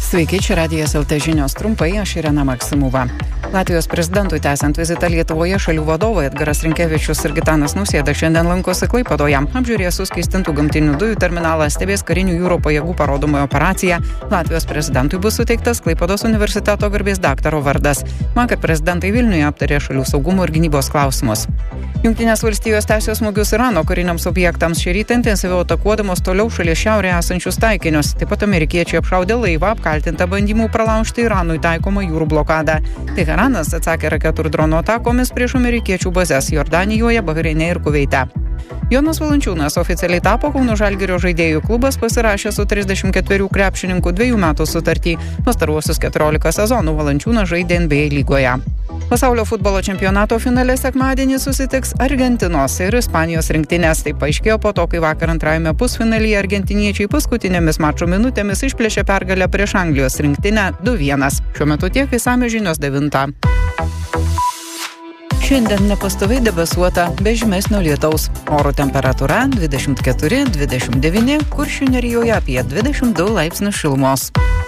Sveiki, čia Radijas LT žinios trumpai, aš Irena Maksimova. Latvijos prezidentui tęsiant vizitą Lietuvoje šalių vadovai Edgaras Rinkevičius ir Gitanas Nausėda šiandien lankosi Klaipėdoje. Apžiūrės suskystintų gamtinių dujų terminalą, stebės karinių jūrų pajėgų parodomąją operaciją. Latvijos prezidentui bus suteiktas Klaipėdos universiteto garbės daktaro vardas. Vakar prezidentai Vilniuje aptarė šalių saugumo ir gynybos klausimus. Jungtinės valstijos tęsia smūgius Irano kariniams objektams. Šį rytą intensyviau atakuodamos toliau šalies šiaurėje esančius taikinius. Taip pat amerikiečiai apšaudė laivą apkaltintą bandymų pralaužti Iranui taikomą jūrų blokadą. Teheranas atsakė raketų ir dronų atakomis prieš amerikiečių bazes Jordanijoje, Bahreine ir Kuveite. Jonas Valančiūnas oficialiai tapo Kauno Žalgirio žaidėjų. Klubas pasirašė su 34 krepšininkų 2 metų sutartį. Pastaruosius 14 sezonų Valančiūnas žaidė NBA lygoje. Pasaulio futbolo čempionato finale sekmadienį susitiks Argentinos ir Ispanijos rinktinės. Tai paaiškėjo po to, kai vakar antrajame pusfinalyje argentiniečiai paskutinėmis mačo minutėmis išplėšė pergalę prieš Anglijos rinktinę 2-1. Šiuo metu tiek, išsamios žinios 9. Šiandien nepastoviai debesuota, be žymesnio lietaus. Oro temperatūra 24-29, Kuršių Nerijoje apie 22 laipsnius šilumos.